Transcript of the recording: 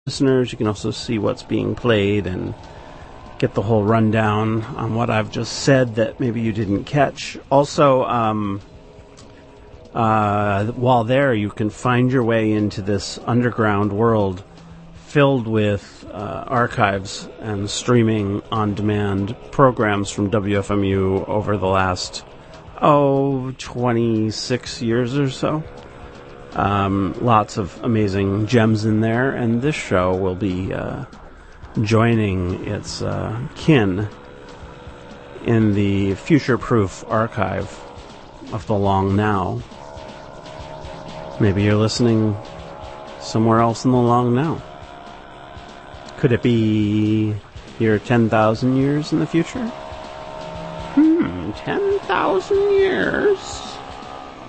listeners. You can also see what's being played and get the whole rundown on what I've just said that maybe you didn't catch. Also, while there, you can find your way into this underground world filled with archives and streaming on-demand programs from WFMU over the last, 26 years or so. Lots of amazing gems in there, and this show will be joining its kin in the future-proof archive of the Long Now. Maybe you're listening somewhere else in the Long Now. Could it be here 10,000 years in the future? 10,000 years.